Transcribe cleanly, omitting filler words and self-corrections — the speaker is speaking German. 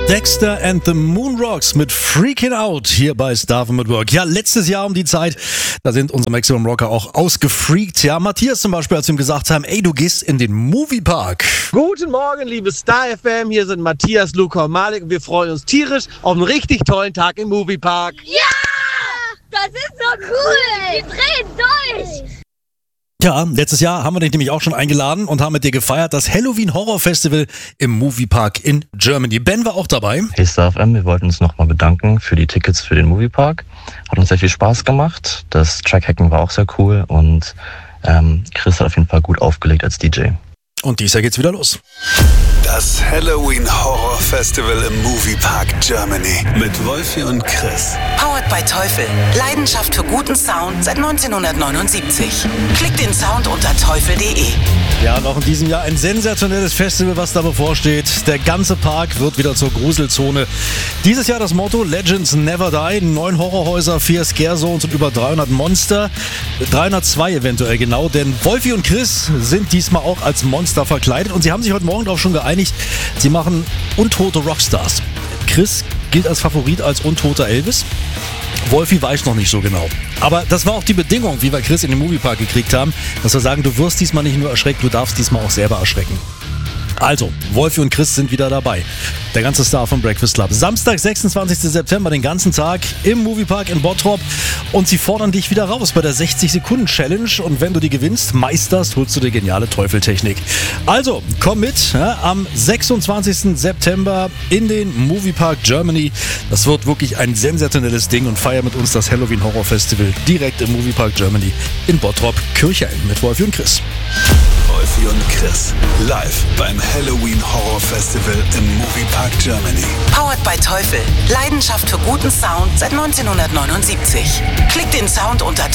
Dexter and the Moonrocks mit Freaking Out hier bei Starvin' at Work. Ja, letztes Jahr um die Zeit, da sind unsere Maximum Rocker auch ausgefreakt. Ja, Matthias zum Beispiel, als wir ihm gesagt haben, ey, du gehst in den Moviepark. Guten Morgen, liebe Star FM, hier sind Matthias, Luca und Malik und wir freuen uns tierisch auf einen richtig tollen Tag im Moviepark. Ja! Das ist so cool! Wir drehen durch! Ja, letztes Jahr haben wir dich nämlich auch schon eingeladen und haben mit dir gefeiert, das Halloween Horror Festival im Moviepark in Germany. Ben war auch dabei. Hey Star FM, wir wollten uns nochmal bedanken für die Tickets für den Moviepark. Hat uns sehr viel Spaß gemacht. Das Trackhacken war auch sehr cool und Chris hat auf jeden Fall gut aufgelegt als DJ. Und dieses Jahr geht's wieder los. Das Halloween Horror Festival im Moviepark Germany mit Wolfi und Chris. Powered by Teufel. Leidenschaft für guten Sound seit 1979. Klickt den Sound unter teufel.de. Ja, und auch in diesem Jahr ein sensationelles Festival, was da bevorsteht. Der ganze Park wird wieder zur Gruselzone. Dieses Jahr das Motto Legends Never Die. 9 Horrorhäuser, 4 Scare Zones und über 300 Monster. 302 eventuell genau, denn Wolfi und Chris sind diesmal auch als Monster verkleidet und sie haben sich heute Morgen darauf schon geeinigt, sie machen untote Rockstars. Chris gilt als Favorit als untoter Elvis. Wolfi weiß noch nicht so genau. Aber das war auch die Bedingung, wie wir Chris in den Moviepark gekriegt haben, dass wir sagen, du wirst diesmal nicht nur erschreckt, du darfst diesmal auch selber erschrecken. Also, Wolfi und Chris sind wieder dabei. Der ganze Star vom Breakfast Club. Samstag, 26. September, den ganzen Tag im Moviepark in Bottrop. Und sie fordern dich wieder raus bei der 60-Sekunden-Challenge. Und wenn du die gewinnst, meisterst, holst du dir geniale Teufeltechnik. Also, komm mit am 26. September in den Moviepark Germany. Das wird wirklich ein sensationelles Ding und feier mit uns das Halloween Horror Festival direkt im Moviepark Germany in Bottrop-Kirchheim mit Wolfi und Chris. Wolfi und Chris live beim Halloween Horror Festival im Moviepark Germany. Powered by Teufel. Leidenschaft für guten Sound seit 1979. Klickt den Sound unter